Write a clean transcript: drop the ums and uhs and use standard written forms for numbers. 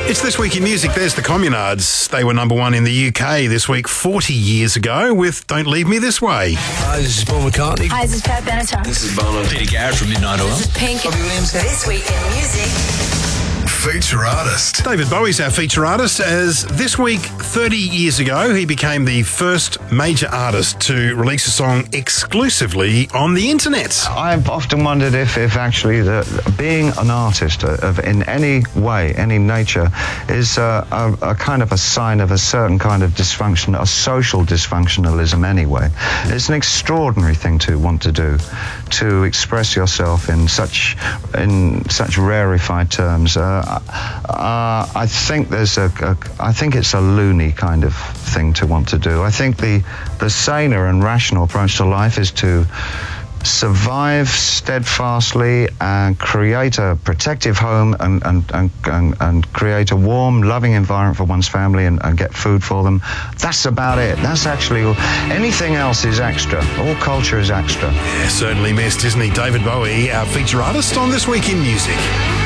It's This Week in Music. There's the Communards. They were number one in the UK this week 40 years ago with Don't Leave Me This Way. Hi, this is Paul McCartney. Hi, this is Pat Benatar. This is Bono. Peter Garrett from Midnight Oil. This is Pink. Robbie Williams. This Week in Music. Feature artist. David Bowie's our feature artist, as this week, 30 years ago, he became the first major artist to release a song exclusively on the internet. I've often wondered if actually being an artist in any way, any nature, is a kind of a sign of a certain kind of dysfunction, a social dysfunctionalism anyway. It's an extraordinary thing to want to do, to express yourself in such rarefied terms. I think I think it's a loony kind of thing to want to do. I think the saner and rational approach to life is to survive steadfastly and create a protective home and create a warm, loving environment for one's family and get food for them. That's about it. That's actually all. Anything else is extra. All culture is extra. Yeah, certainly missed, isn't he? David Bowie, our feature artist on This Week in Music.